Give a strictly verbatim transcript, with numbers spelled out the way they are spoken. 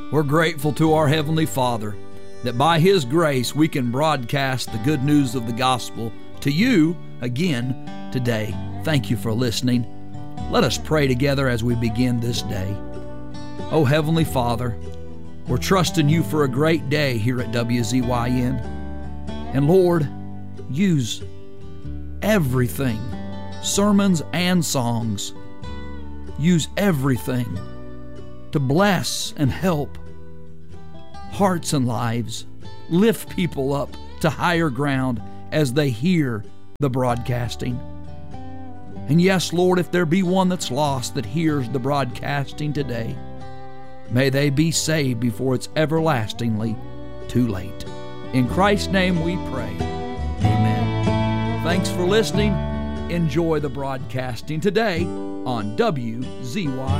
We're grateful to our Heavenly Father that by His grace we can broadcast the good news of the gospel to you again today. Thank you for listening. Let us pray together as we begin this day. Oh, Heavenly Father, we're trusting You for a great day here at W Z Y N. And Lord, use everything, sermons and songs. Use everything to bless and help hearts and lives. Lift people up to higher ground as they hear the broadcasting. And yes, Lord, if there be one that's lost that hears the broadcasting today, may they be saved before it's everlastingly too late. In Christ's name we pray. Amen. Thanks for listening. Enjoy the broadcasting today on W Z Y.